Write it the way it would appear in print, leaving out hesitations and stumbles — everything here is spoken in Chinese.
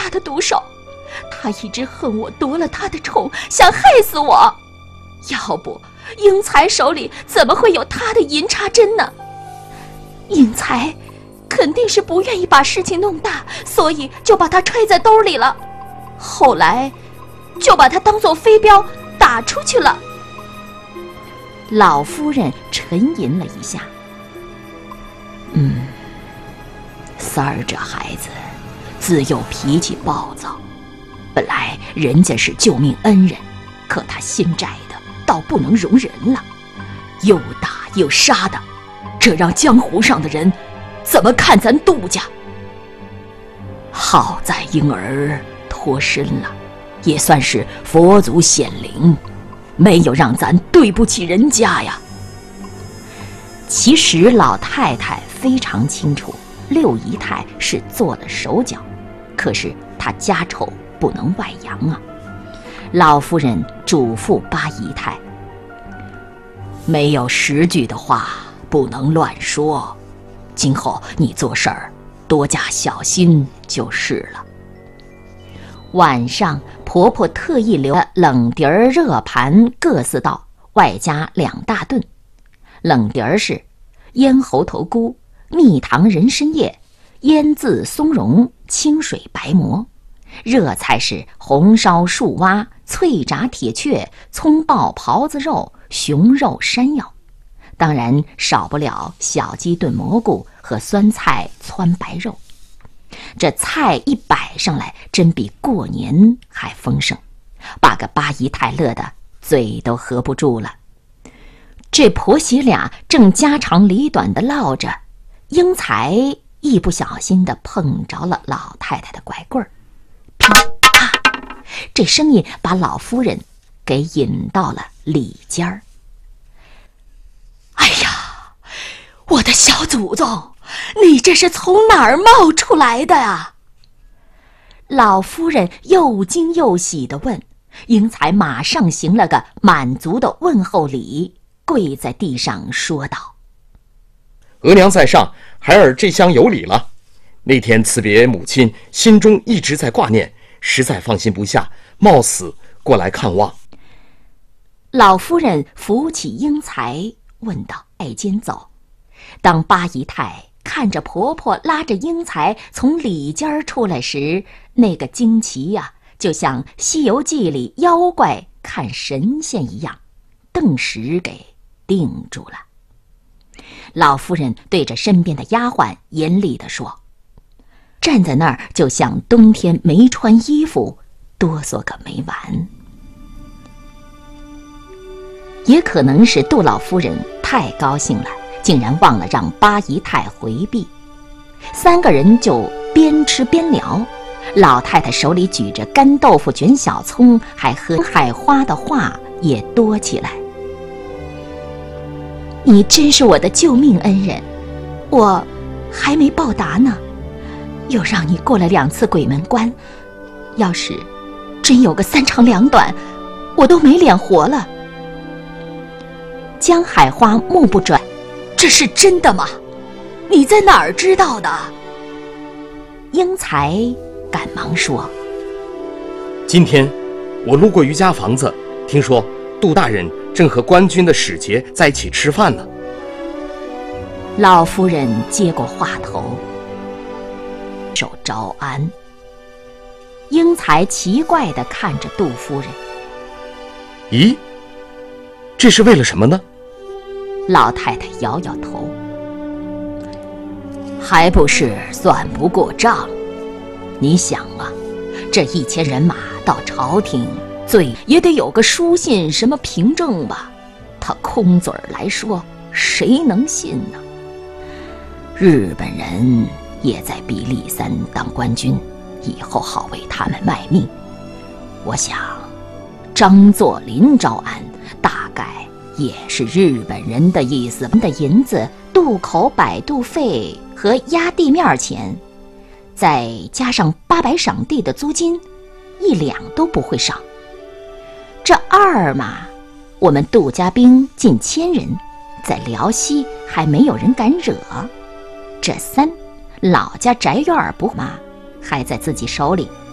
的毒手，他一直恨我夺了他的宠，想害死我。要不英才手里怎么会有他的银插针呢？英才肯定是不愿意把事情弄大，所以就把他揣在兜里了，后来就把他当作飞镖打出去了。 老夫人沉吟了一下，三儿这孩子自幼脾气暴躁，本来人家是救命恩人，可他心窄的倒不能容人了，又打又杀的，这让江湖上的人怎么看咱杜家？好在婴儿脱身了，也算是佛祖显灵，没有让咱对不起人家呀。其实老太太非常清楚六姨太是做了手脚，可是她家丑不能外扬啊。老夫人嘱咐八姨太，没有实据的话不能乱说，今后你做事儿多加小心就是了。晚上婆婆特意留了冷碟儿热盘各4道，外加2大顿。冷碟儿是腌猴头菇、蜜糖人参叶、腌渍松茸、清水白馍；热菜是红烧树蛙、脆炸铁雀、葱爆狍子肉、熊肉山药，当然少不了小鸡炖蘑菇和酸菜汆白肉。这菜一摆上来，真比过年还丰盛，把个八姨太乐得嘴都合不住了。这婆媳俩正家长里短地唠着，英才一不小心地碰着了老太太的拐棍儿，噼啪，这声音把老夫人给引到了里间儿。 哎呀，我的小祖宗，你这是从哪儿冒出来的啊？ 老夫人又惊又喜地问，英才马上行了个满足的问候礼，跪在地上说道： 额娘在上，孩儿这厢有礼了。那天辞别母亲，心中一直在挂念，实在放心不下，冒死过来看望。 老夫人扶起英才问道：爱间走。当八姨太看着婆婆拉着英才从里间出来时，那个惊奇呀，就像《西游记》里妖怪看神仙一样，顿时给定住了。老夫人对着身边的丫鬟严厉地说，站在那儿就像冬天没穿衣服，哆嗦个没完。也可能是杜老夫人太高兴了，竟然忘了让八姨太回避。3个人就边吃边聊，老太太手里举着干豆腐卷小葱，还和海花的话也多起来。你真是我的救命恩人，我还没报答呢，又让你过了2次鬼门关，要是真有个3长2短，我都没脸活了。江海花目不转， 这是真的吗？你在哪儿知道的？ 英才赶忙说， 今天我路过余家房子，听说杜大人正和官军的使节在一起吃饭呢。 老夫人接过话头，手招安。英才奇怪地看着杜夫人， 咦，这是为了什么呢？ 老太太摇摇头，还不是算不过账。你想啊，这1000人马到朝廷，最也得有个书信什么凭证吧？他空嘴来说，谁能信呢？日本人也在逼李三当官军，以后好为他们卖命。我想张作霖招安，大概也是日本人的意思。的银子、渡口摆渡费和压地面钱，再加上800晌地的租金，1两都不会少。这2嘛，我们杜家兵近1000人，在辽西还没有人敢惹。这3，老家宅院不嘛，还在自己手里。